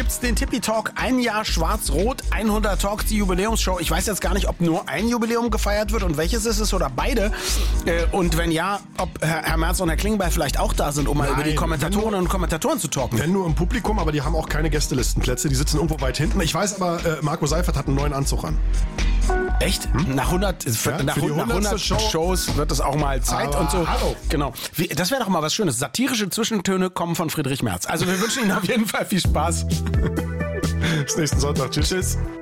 gibt's den Tippi Talk, ein Jahr Schwarz-Rot, 100 Talks, die Jubiläumsshow. Ich weiß jetzt gar nicht, ob nur ein Jubiläum gefeiert wird und welches ist es oder beide. Und wenn ja, ob Herr Merz und Herr Klingbeil vielleicht auch da sind, um mal über die Kommentatorinnen und Kommentatoren zu talken. Wenn nur im Publikum, aber die haben auch keine Gästelistenplätze, die sitzen irgendwo weit hinten. Ich weiß aber, Marco Seifert hat einen neuen Anzug an. Echt? Nach 100, nach 100 Shows wird es auch mal Zeit aber und so. Hallo. Genau. Das wäre doch mal was Schönes. Satirische Zwischentöne kommen von Friedrich Merz. Also wir wünschen Ihnen auf jeden Fall viel Spaß. Bis nächsten Sonntag. Tschüss.